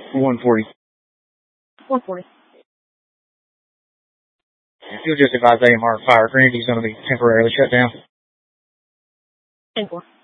140. 140. You'll just advise AMR Fire Grandy's going to be temporarily shut down. 10-4.